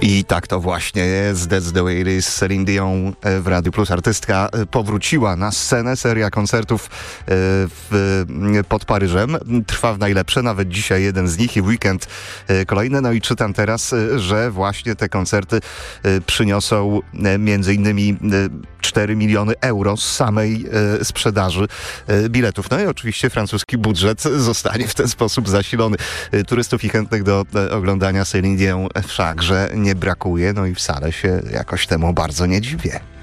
I tak to właśnie jest. That's the way it is. Celine Dion w Radiu Plus. Artystka powróciła na scenę. Seria koncertów pod Paryżem trwa w najlepsze. Nawet dzisiaj jeden z nich i w weekend kolejny. No i czytam teraz, że właśnie te koncerty przyniosą między innymi 4 miliony euro z samej sprzedaży biletów. No i oczywiście francuski budżet zostanie w ten sposób zasilony. Turystów i chętnych do oglądania Celine Dion wszakże nie brakuje. No i wcale się jakoś temu bardzo nie dziwię.